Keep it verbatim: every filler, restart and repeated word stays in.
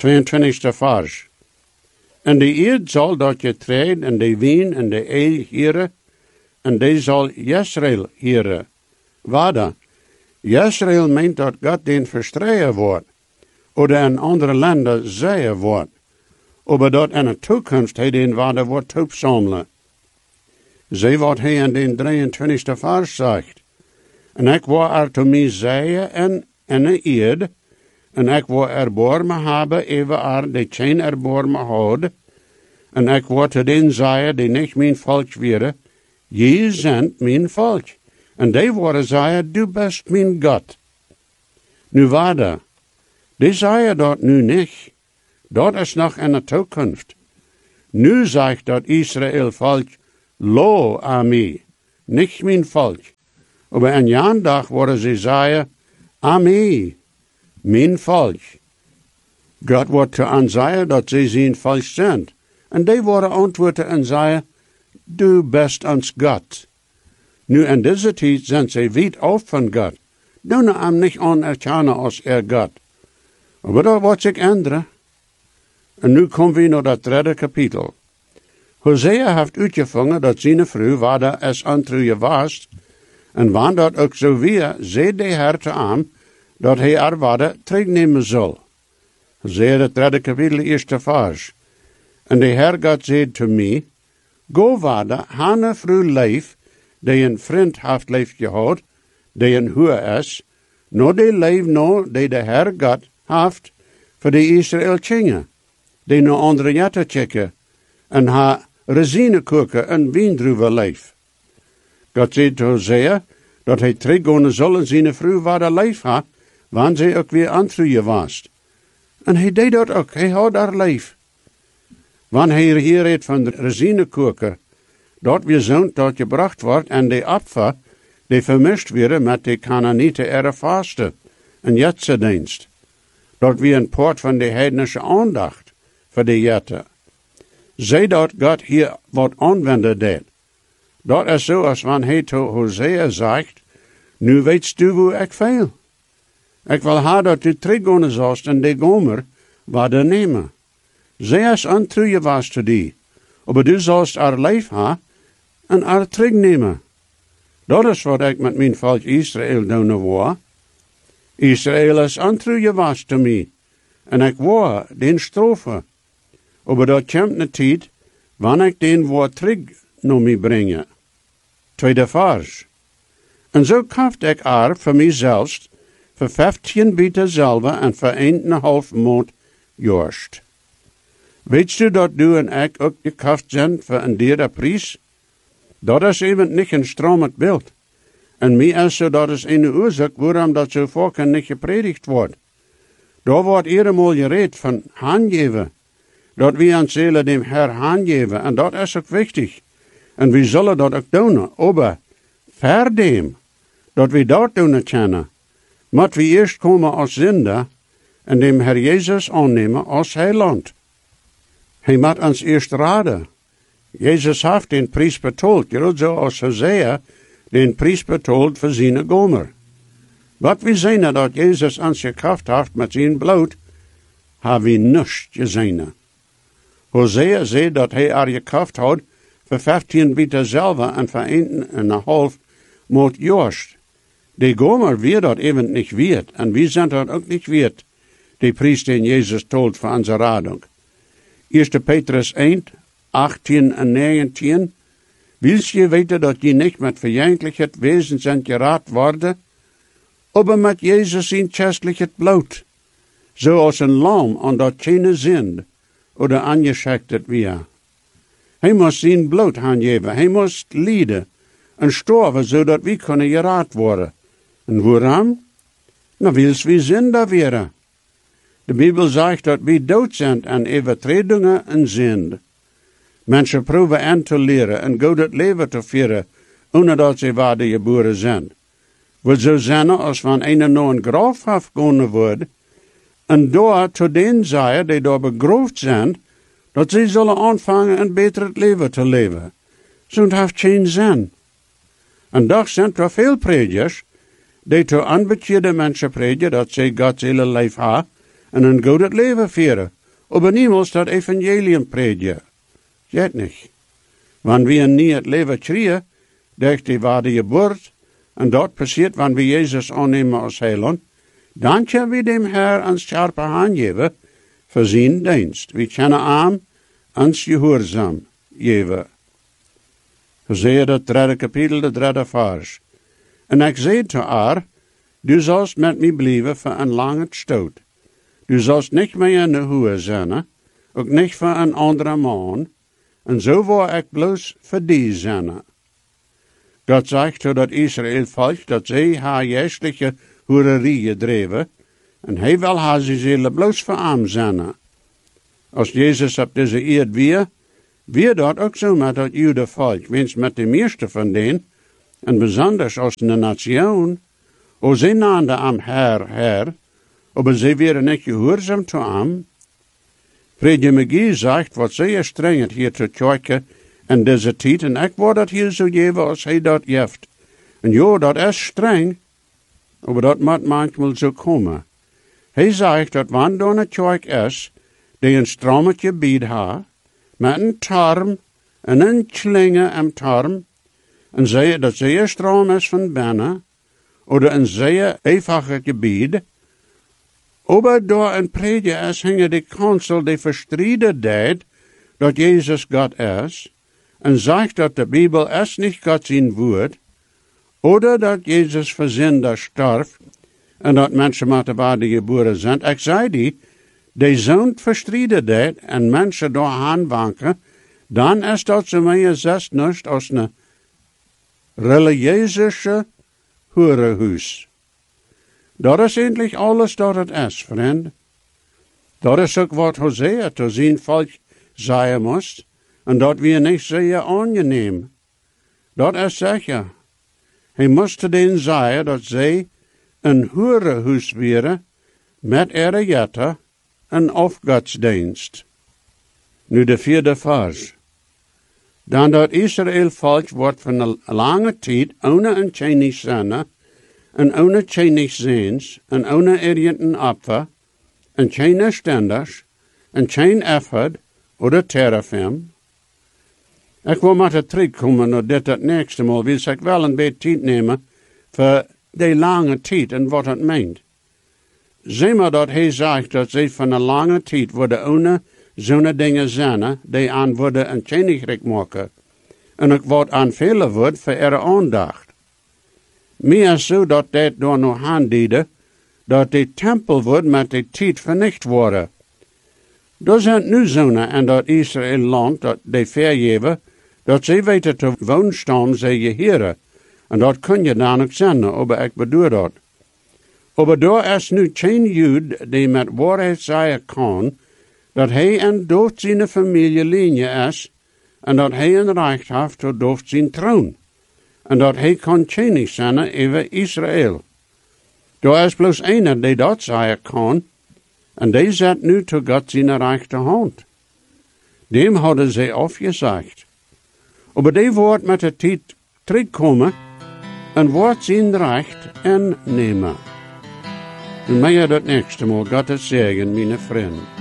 tweeëntwintigste vers. En de eerd zal dat je treed en de wien en de ei heren, en die zal Israël heren. Wada, Israël meent dat God den verstreien wordt, oder in andere landen zeien wordt, aber dat in de toekomst hij den waarde wordt opzamelen. Zie wat hij in den drieëntwintigste vers zegt. En ik wil er te mij zeien en in de eerd, en ik wil erbarmen hebben even er die geen erbarmen houdt, en ik wil te den zeien die niet mijn volk wären, je zendt mijn volk. En die worden zeien, du bist mijn God. Nu waarde, die zeien dat nu niet. Dat is nog in de toekomst. Nu zegt dat Israël volk, lo aan mij, niet mijn volk. Aber in jan dag worden ze zeien, aan mij, mijn volk. God wordt te aanzeien dat ze zijn volk zijn. En die worden antwoorden en zeien, du bist ons God. Nu in deze tijd zijn ze weit af van God. Doen hem niet anerkennen als er God. Maar dat wordt zich änderen. En nu komen we naar dat derde kapitel. Hosea heeft uitgevangen dat zijn vrouw waarde es antruie was, en wanneer dat ook zo weer, zei de Heer te hem, dat hij er waarde terugnemen zal. Hosea het derde kapitel, eerste vers. En de Heer God zei te mij, go waarde, hane vrouw leef, die een vriend heeft leef gehad, die een huur is, no die leef no, die de Heer God heeft, voor de Israël tjingen, die no andere jatten checken, en ha rezinekoeken en wiendruwen leef. God zei te Hosea, dat hij teruggaan zal en zijn vrouw waar de leef ha, wanneer zij ook weer antruien was. En hij deed dat ook, hij had haar leef. Wanneer hij hier reed van de rezinekoeken, dat weer zo'n dat gebracht wordt en de apfer, die vermischt werden met de Canaanieten er vaste, en jetsendienst. Dat weer een poort van de heidnische aandacht voor de jetten. Zij dat God hier wat aanwenden deed. Dat is zo als wanneer hij tot Hosea zegt, nu weet du hoe ik veel. Ik wil haar dat du teruggaan zalst en de gomer waarde nemen. Zij is antruie was te die, aber du zalst haar leef ha en haar terugnemen. Dat is wat ik met mijn volk Israël doen wil. Israël is antruie was te mij, en ik wil den strofen. Aber dat komt een tijd, wanneer ik den woord terug naar mij brengen. Tweede vers. En zo kaft ik er voor mijzelf, voor vijftien bieten zelve en voor een en een half maand jorst. Weet du dat du en ik ook gekaft zijn voor een derde prijs? Dat is even niet een stromend beeld. En mij is zo dat is een oorzaak waarom dat zo vaak niet gepredigd wordt. Daar wordt eenmaal gereed van handgeven. Dat we aan zullen dem Herr handgeven. En dat is ook wichtig. En we zullen dat ook doen. Aber verdem, dat we dat doen kennen, moet we eerst komen als zinder en dem Herr Jezus aannemen als heiland. Hij moet ons eerst raden. Jezus heeft den prijs betaald, gerade zo als Hosea den prijs betaald voor zijn gomer. Wat we zien dat Jezus ons gekraft heeft met zijn bloed, hebben we niets gezien. Hosea zei dat hij er gekraft had voor vijftien bieten zelf en voor een en een half moet jorst. De gomer weer dat even niet weet, en we zijn dat ook niet weet, de prijs den Jezus tolt voor onze radung. Eerste Petrus één, achttien en negentien. Wils je weten dat je niet met vijandelijkheid wezen zijn geraad worden, aber met Jezus in chestelijkheid bloot, zoals een lam aan dat geen zind, oder angeschechtet weer. Hij moest zijn bloot aangeven, hij moest lijden en sterven, zodat we kunnen geraad worden. En waarom? Nou, wils we zinder werden. De Bijbel zegt dat we dood zijn aan overtredingen en zind. Mensen proberen aan te leren en goed het leven te vieren, ohne dat ze waarde geboren zijn. Wil zo zijn als van een naar een graf afgegaan wordt, en door te den zeien die daar begroofd zijn, dat ze zullen aanvangen een beter leven te leven. Zo'n heeft geen zin. En toch zijn er veel predikers, die te onbekende mensen prediken dat ze Gods hele leven hebben, en een goed leven vieren, aber niemals dat evangelium predigen. Jet niet. Wanneer we niet het leven kregen, dacht die waar de geboorte, en dat passiert wanneer we Jezus aannemen als heiland, dan kunnen we dem Herr een scherpe hand geven voor zijn dienst. We kunnen aan ons gehoorzaam geven. Hosea dat derde kapitel, de derde vers. En ik zei te haar, du zalst met mij blijven voor een lange stoot. Du zalst niet meer in de hoer zijn, ook niet voor een andere man, en zo word ik bloos voor die zijn. God zegt dat Israël volk dat zij haar geestelijke hoererie gedreven, en hij wil haar ze zullen bloos voor hem zijn. Als Jezus op deze eerd weer, weer dat ook zo met dat Jude volk, wens met de meeste van denen, en besonders als een nation, o zij naamden am Herr, Herr, aber zij werden niet gehoorzaam te hem. Prediker McGee zegt wat zeer streng het hier te kijken in deze tijd, en ik word dat hier zo geven als hij dat heeft. En ja, dat is streng, aber dat moet manchmal zo komen. Hij zegt dat wanneer er een kerk is, die een stromend gebied heeft, met een tarm en een slinge am tarm, en zij, dat zeer stroom is van binnen, of een zeer eenvoudig gebied, aber door een prediker is, hingen de kansel die verstrijden deed, dat Jezus God is, en zegt dat de Bijbel is niet God zijn woord, oder dat Jezus voor zinder starf, en dat mensen met de waarde geboren zijn. Ik zei die, die zo'n verstrijden deed, en mensen door aanwanken, dan is dat zo meer zes niets als een religieuze hoerenhuis. Dat is eindelijk alles dat het is, vriend. Dat is ook wat Hosea te zijn volk zeggen moest, en dat we niet zeer aangeneem. Dat is zeker. Hij moest denen zeggen dat zij een hoerenhuis waren, met ere jetten en afgodsdienst. Nu de vierde vers. Dan dat Israël volk wordt van een lange tijd, ohne een Chinese zenne, en ohne Chinese zins, en ohne irgendein Opfer, en geen stenders, en geen effort, oder terrafim. Ik wil maar terugkomen naar dit het nächste Mal, wil ik wel een beetje tijd nemen voor die lange tijd en wat het meent. Zie maar dat hij zegt dat ze van een lange tijd worden ohne zo'n dingen zijn, die aan worden een koninkrijk maken. En ook wat aan velen wordt voor ihre aandacht. Meer zo dat dit door nog aandiede, dat de tempel wordt met de tijd vernicht worden. Er zijn nu zonen en dat Israël land, dat de vergeven, dat ze weten te woonstaan, ze je heren. En dat kun je dan ook zenden, maar ik bedoel dat. Maar daar is nu geen Jood die met waarheid zeggen kan, dat hij een door zijn familielinie is, en dat hij een recht heeft tot door zijn troon. En dat hij kan koning zijn over Israël. Er is bloos een die dat zeggen kan, en die zet nu tot God zijn rechterhand. Dem hadden ze afgezegd. Maar die wordt met de tijd terugkomen en wordt zijn recht innemen. En mij dat nächste Mal, God het zegen, mijn vriend.